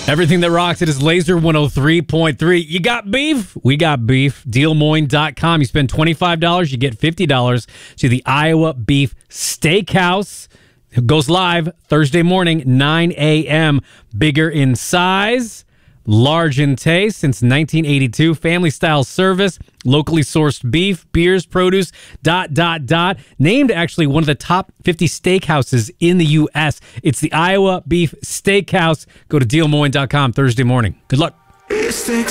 Everything that rocks, it is Laser 103.3. You got beef? We got beef. DealMoin.com. You spend $25, you get $50 to the Iowa Beef Steakhouse. It goes live Thursday morning, 9 a.m. Bigger in size, large in taste. Since 1982, family-style service, locally sourced beef, beers, produce, ... Named actually one of the top 50 steakhouses in the U.S. It's the Iowa Beef Steakhouse. Go to DealMoin.com Thursday morning. Good luck.